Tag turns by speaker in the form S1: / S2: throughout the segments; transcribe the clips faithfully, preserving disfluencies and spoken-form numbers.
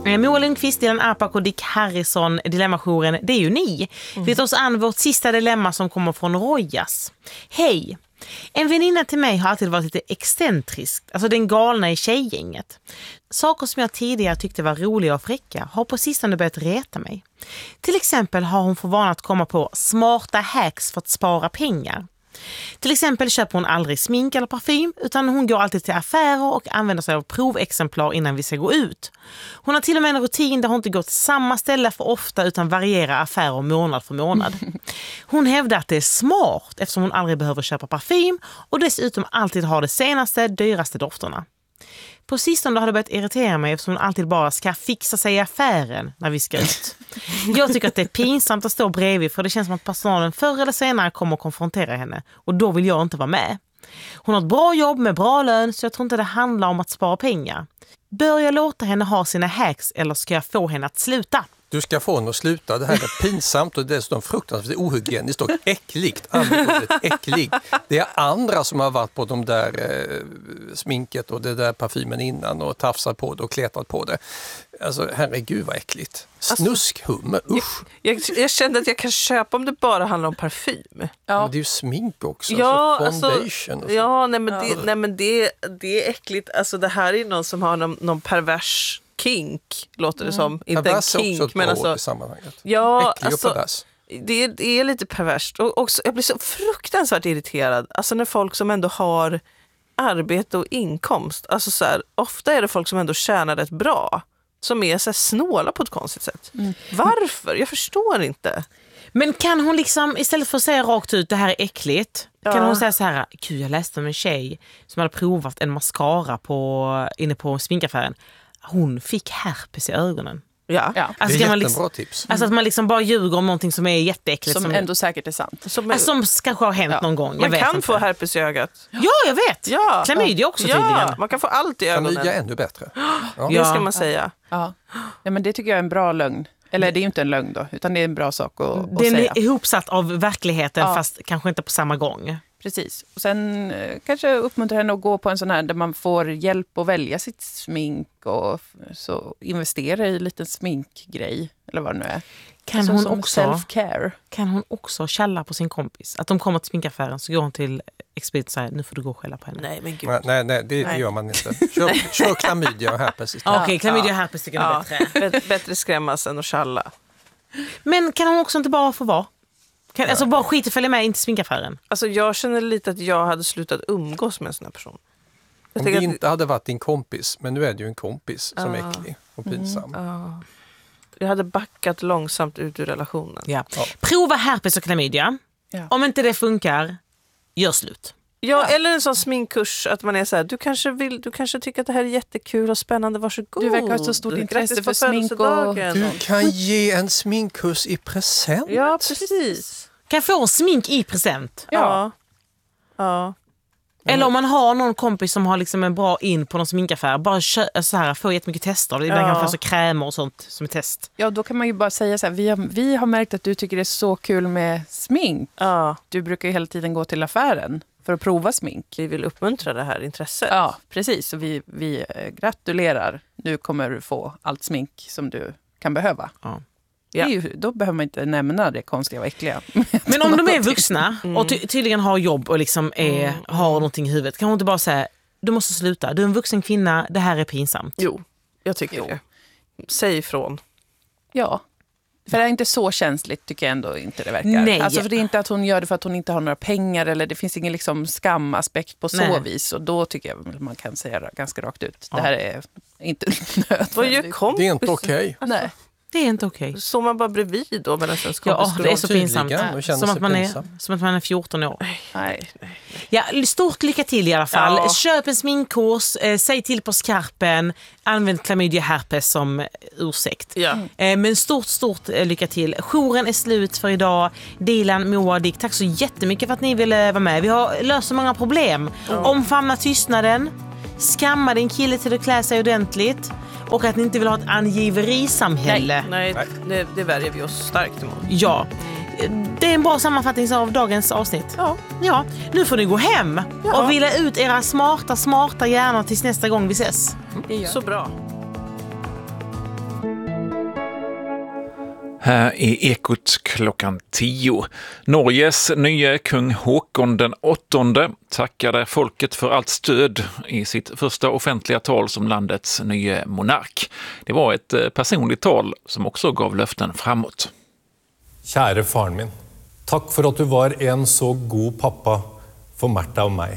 S1: Moa Lundqvist, Dilan Apak och Dick Harrison, Dilemmajouren, det är ju ni. Mm. Vi tar oss an vårt sista dilemma som kommer från Rojas. Hej! En väninna till mig har alltid varit lite excentrisk, alltså den galna i tjejgänget. Saker som jag tidigare tyckte var roliga och fräcka har på sistone börjat reta mig. Till exempel har hon för vana att komma på smarta hacks för att spara pengar. Till exempel köper hon aldrig smink eller parfym utan hon går alltid till affärer och använder sig av provexemplar innan vi ska gå ut. Hon har till och med en rutin där hon inte går till samma ställe för ofta utan varierar affärer månad för månad. Hon hävdar att det är smart eftersom hon aldrig behöver köpa parfym och dessutom alltid har de senaste, dyraste dofterna. På sistone har det börjat irritera mig eftersom hon alltid bara ska fixa sig i affären när vi ska ut. Jag tycker att det är pinsamt att stå bredvid för det känns som att personalen förr eller senare kommer att konfrontera henne och då vill jag inte vara med. Hon har ett bra jobb med bra lön så jag tror inte det handlar om att spara pengar. Bör jag låta henne ha sina hacks eller ska jag få henne att sluta?
S2: Du ska få henne att sluta. Det här är pinsamt och dessutom fruktansvärt ohygieniskt och äckligt. Användet äckligt. Det är andra som har varit på de där eh, sminket och det där parfymen innan och tafsat på det och kletat på det. Alltså herregud vad äckligt. Snuskhummer, usch.
S3: Jag, jag, jag kände att jag kan köpa om det bara handlar om parfym.
S2: Ja. Men det är ju smink också.
S3: Ja,
S2: alltså foundation
S3: alltså,
S2: och så.
S3: ja nej men,
S2: ja.
S3: Det, nej, men det, det är äckligt. Alltså det här är någon som har någon, någon pervers kink, låter det som. Mm. Inte
S2: pervers
S3: en kink,
S2: också ett
S3: men alltså...
S2: i sammanhanget.
S3: Ja,
S2: äcklig
S3: alltså,
S2: och pervers.
S3: Det, det är lite perverst. Och också, jag blir så fruktansvärt irriterad. Alltså när folk som ändå har arbete och inkomst. Alltså så här, ofta är det folk som ändå tjänar rätt bra. Som är så här snåla på ett konstigt sätt. Mm. Varför? Jag förstår inte.
S1: Men kan hon liksom, istället för att säga rakt ut det här är äckligt, ja. Kan hon säga så här, gud jag läste om en tjej som hade provat en mascara på, inne på sminkaffären. Hon fick herpes i ögonen.
S3: Ja.
S2: Ja.
S1: Alltså,
S2: det är
S1: man
S2: jättebra
S1: liksom,
S2: tips.
S1: Alltså att man liksom bara ljuger om någonting som är jätteäckligt.
S4: Som, som ändå säkert är sant.
S3: Som,
S1: alltså, som kanske har hänt ja. någon gång. Jag
S3: man
S1: vet
S3: kan
S1: inte.
S3: få herpes i ögat.
S1: Ja, jag vet.
S3: Ja.
S1: Klamydia också
S3: ja.
S1: tydligen.
S3: Ja, man kan få allt i ögonen.
S2: Klamydia är ännu bättre.
S3: Ja. Det ska man säga.
S4: Ja. Ja, men det tycker jag är en bra lögn. Eller det är ju inte en lögn då, utan det är en bra sak att, att
S1: Den
S4: säga.
S1: Den är ihopsatt av verkligheten
S4: ja.
S1: fast kanske inte på samma gång.
S4: Precis. Och sen eh, kanske uppmuntra henne att gå på en sån här där man får hjälp att välja sitt smink och så investera i en liten sminkgrej eller vad det nu är.
S1: Kan
S4: alltså,
S1: hon
S4: som
S1: också
S4: self-care.
S1: Kan hon också källa på sin kompis? Att de kommer till sminkaffären så går hon till expedit och säger nu får du gå och skälla på henne.
S3: Nej, men gud.
S2: Nej, nej, nej det nej. gör man inte. Kör, kör klamydia och herpes istället.
S1: Okej, okay, klamydia och herpes tycker jag
S3: ja.
S1: är bättre.
S3: Bättre skrämmas än att källa.
S1: Men kan hon också inte bara få vara? Kan, alltså bara skit och följa med in till sminkaffären?
S3: Alltså jag känner lite att jag hade slutat umgås med en sån här person. Jag
S2: Om det
S3: att...
S2: inte hade varit din kompis, men nu är det ju en kompis som
S3: ah.
S2: är äcklig och pinsam.
S3: Mm. Ah. Jag hade backat långsamt ut ur relationen.
S1: Ja. Ja. Prova herpes och klamydia. Ja. Om inte det funkar, gör slut.
S3: Ja, ja, eller en sån sminkkurs att man är så här, du kanske vill, du kanske tycker att det här är jättekul och spännande, varsågod.
S4: Du verkar ha så stort intresse för smink och...
S2: Du kan ge en sminkkurs i present.
S3: Ja, precis.
S1: Kan få en smink i present.
S3: Ja. Ja.
S1: Eller om man har någon kompis som har liksom en bra in på någon sminkaffär, bara kö- så här, få jättemycket tester. Ibland ja. kan man få så krämer och sånt som är test.
S4: Ja, då kan man ju bara säga så här, vi har, vi har märkt att du tycker det är så kul med smink.
S3: Ja.
S4: Du brukar ju hela tiden gå till affären för att prova smink.
S3: Vi vill uppmuntra det här intresset.
S4: Ja, precis. Och vi, vi gratulerar. Nu kommer du få allt smink som du kan behöva.
S1: Ja.
S4: Det är ju, då behöver man inte nämna det konstiga och äckliga.
S1: Men om de är vuxna och ty- tydligen har jobb och liksom är, mm. har någonting i huvudet, kan hon inte bara säga, du måste sluta, du är en vuxen kvinna, det här är pinsamt.
S3: Jo, jag tycker jo. det. Säg ifrån.
S4: Ja, för det är inte så känsligt tycker jag ändå inte det verkar.
S1: Nej.
S4: Alltså för det är inte att hon gör det för att hon inte har några pengar eller det finns ingen liksom skamaspekt på så Nej. vis. Och då tycker jag man kan säga det ganska rakt ut. Ja. Det här är inte nödvändigt.
S3: Vad gör kompis?
S2: Det är inte okej.
S4: Okay. Nej.
S1: Det är inte okej. Okay.
S3: Så man bara bredvid då med nästan
S1: ja, det är så pinsamt.
S2: Ja,
S1: som, att man är, som att man är fjorton år.
S3: Nej, nej, nej.
S1: Ja, stort lycka till i alla fall.
S3: Ja.
S1: Köp en sminkkurs, eh, säg till på skarpen, använd klamydia herpes som ursäkt.
S3: Ja.
S1: Eh, men stort, stort eh, lycka till. Jouren är slut för idag. Dilan, Moa, Dick, tack så jättemycket för att ni ville vara med. Vi har löst så många problem. Ja. Omfamna tystnaden, skamma din kille till att klä sig ordentligt. Och att ni inte vill ha ett angiverisamhälle.
S3: Nej, nej det, det värjer vi oss starkt emot.
S1: Ja, det är en bra sammanfattning av dagens avsnitt.
S3: Ja.
S1: Ja, nu får ni gå hem
S3: ja.
S1: och vila ut era smarta, smarta hjärnor tills nästa gång vi ses.
S3: Det gör. Så bra.
S5: Här är Ekot klockan tio. Norges nya kung Håkon den åttonde tackade folket för allt stöd i sitt första offentliga tal som landets nya monark. Det var ett personligt tal som också gav löften framåt.
S6: Kära faren min, tack för att du var en så god pappa för Märta och mig.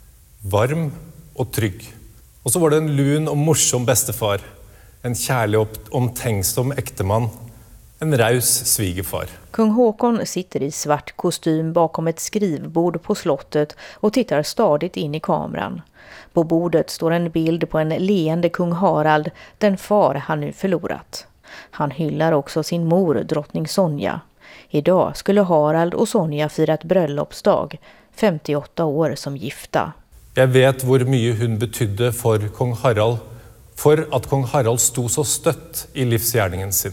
S6: Varm och trygg. Och så var det en lun och morsom bästefar. En kärlig och omtänksom äkteman. En raus svigerfar.
S7: Kung Håkon sitter i svart kostym bakom ett skrivbord på slottet och tittar stadigt in i kameran. På bordet står en bild på en leende kung Harald, den far han nu förlorat. Han hyllar också sin mor, drottning Sonja. Idag skulle Harald och Sonja firat bröllopsdag, femtioåtta år som gifta.
S6: Jag vet hur mycket hon betydde för kung Harald, för att kung Harald stod så stött i livsgärningen sin.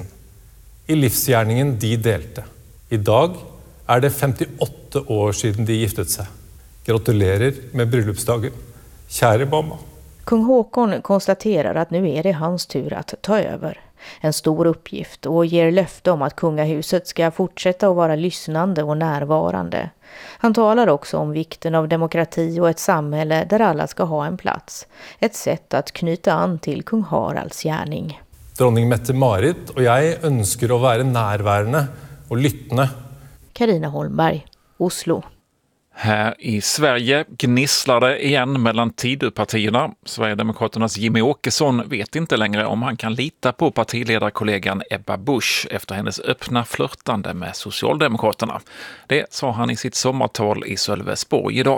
S6: I livsgärningen de delte. Idag är det femtioåtta år sedan de giftet sig. Gratulerar med bröllopsdagen, kära mamma.
S7: Kung Håkon konstaterar att nu är det hans tur att ta över. En stor uppgift och ger löfte om att kungahuset ska fortsätta att vara lyssnande och närvarande. Han talar också om vikten av demokrati och ett samhälle där alla ska ha en plats. Ett sätt att knyta an till kung Haralds gärning.
S6: Dronning Mette-Marit och jag önskar att vara närvarande och lyssna.
S7: Carina Holmberg, Oslo.
S5: Här i Sverige gnisslar det igen mellan Tidöpartierna. Sverigedemokraternas Jimmie Åkesson vet inte längre om han kan lita på partiledarkollegan Ebba Busch efter hennes öppna flörtande med Socialdemokraterna. Det sa han i sitt sommartal i Sölvesborg idag.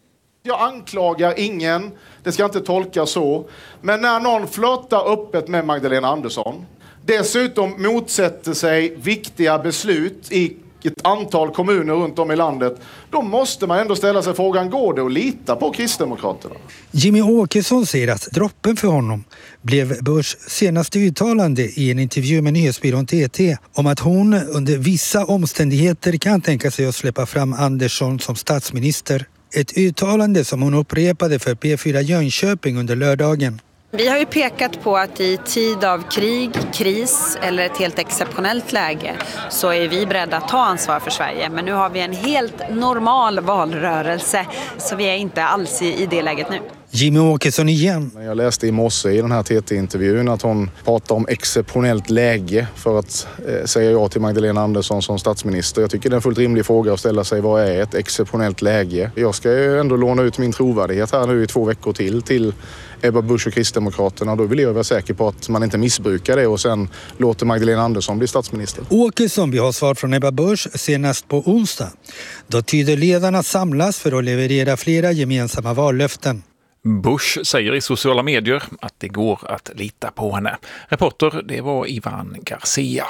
S8: Jag anklagar ingen, det ska inte tolkas så. Men när någon flörtar öppet med Magdalena Andersson, dessutom motsätter sig viktiga beslut i ett antal kommuner runt om i landet, då måste man ändå ställa sig frågan, går det att lita på Kristdemokraterna?
S9: Jimmie Åkesson säger att droppen för honom blev Buschs senaste uttalande i en intervju med nyhetsbyrån T T om att hon under vissa omständigheter kan tänka sig att släppa fram Andersson som statsminister. Ett uttalande som hon upprepade för P fyra Jönköping under lördagen.
S10: Vi har ju pekat på att i tid av krig, kris eller ett helt exceptionellt läge så är vi beredda att ta ansvar för Sverige. Men nu har vi en helt normal valrörelse så vi är inte alls i, i det läget nu.
S9: Jimmie Åkesson igen.
S8: Jag läste i morse i den här T T-intervjun att hon pratar om exceptionellt läge för att eh, säga ja till Magdalena Andersson som statsminister. Jag tycker det är en fullt rimlig fråga att ställa sig, vad är ett exceptionellt läge? Jag ska ju ändå låna ut min trovärdighet här nu i två veckor till till Ebba Busch och Kristdemokraterna. Då vill jag vara säker på att man inte missbrukar det och sen låter Magdalena Andersson bli statsminister.
S9: Åkesson vill ha svar från Ebba Busch senast på onsdag. Då tyder ledarna samlas för att leverera flera gemensamma vallöften.
S5: Busch säger i sociala medier att det går att lita på henne. Reporter, det var Ivan Garcia.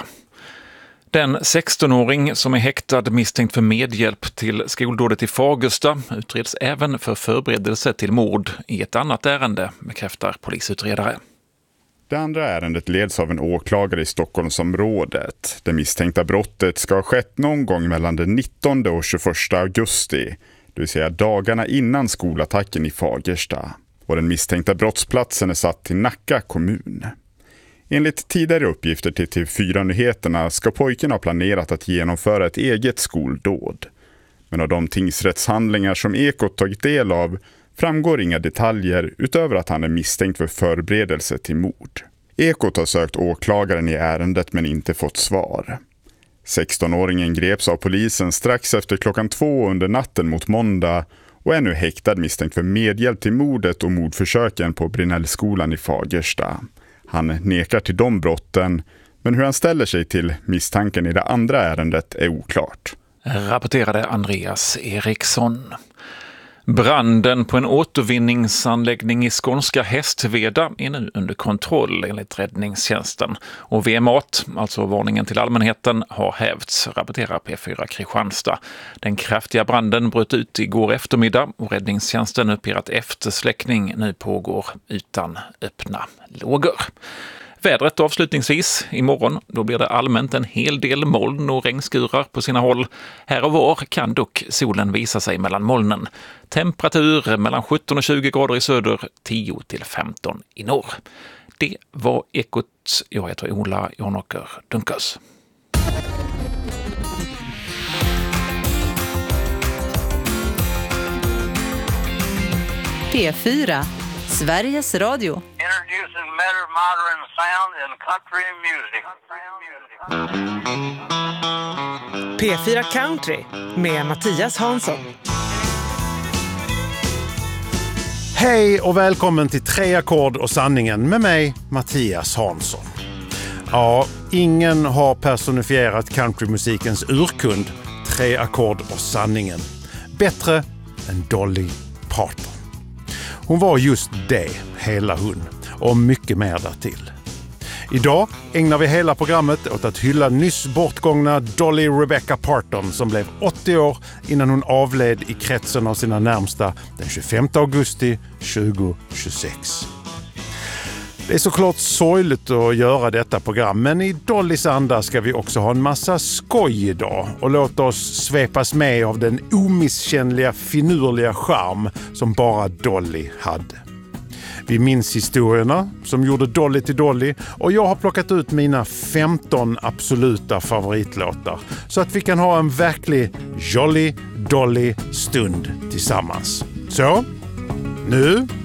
S5: Den sextonåring som är häktad misstänkt för medhjälp till skoldådet i Fagersta utreds även för förberedelse till mord i ett annat ärende, bekräftar polisutredare.
S11: Det andra ärendet leds av en åklagare i Stockholmsområdet. Det misstänkta brottet ska ha skett någon gång mellan den nittonde och tjugoförsta augusti, det vill säga dagarna innan skolattacken i Fagersta. Och den misstänkta brottsplatsen är satt till Nacka kommun. Enligt tidigare uppgifter till T V fyra-nyheterna ska pojken ha planerat att genomföra ett eget skoldåd. Men av de tingsrättshandlingar som Ekot tagit del av framgår inga detaljer utöver att han är misstänkt för förberedelse till mord. Ekot har sökt åklagaren i ärendet men inte fått svar. sextonåringen greps av polisen strax efter klockan två under natten mot måndag och är nu häktad misstänkt för medhjälp till mordet och mordförsöken på Brinnellskolan i Fagersta. Han nekar till de brotten, men hur han ställer sig till misstanken i det andra ärendet är oklart.
S5: Rapporterade Andreas Eriksson. Branden på en återvinningsanläggning i skånska Hästveda är nu under kontroll enligt räddningstjänsten. Och V M A T, alltså varningen till allmänheten, har hävts, rapporterar P fyra Kristianstad. Den kraftiga branden bröt ut igår eftermiddag och räddningstjänsten uppger att eftersläckning nu pågår utan öppna lågor. Vädret avslutningsvis. Imorgon då blir det allmänt en hel del moln och regnskurar på sina håll. Här och var kan dock solen visa sig mellan molnen. Temperatur mellan sjutton och tjugo grader i söder, tio till femton i norr. Det var Ekot. Jag heter Ola Jonåker Dunkas.
S12: P fyra, Sveriges Radio.
S13: Introducing better modern sound in country music.
S1: P fyra Country med Mattias Hansson.
S14: Hej och välkommen till Tre ackord och sanningen med mig, Mattias Hansson. Ja, ingen har personifierat countrymusikens urkund, Tre ackord och sanningen, bättre än Dolly Parton. Hon var just det, hela hon, och mycket mer därtill. Idag ägnar vi hela programmet åt att hylla nyss bortgångna Dolly Rebecca Parton som blev åttio år innan hon avled i kretsen av sina närmsta den tjugofemte augusti tjugohundratjugosex. Det är såklart sorgligt att göra detta program, men i Dollys anda ska vi också ha en massa skoj idag och låta oss svepas med av den omisskännliga finurliga charm som bara Dolly hade. Vi minns historierna som gjorde Dolly till Dolly och jag har plockat ut mina femton absoluta favoritlåtar så att vi kan ha en verklig Jolly Dolly stund tillsammans. Så, nu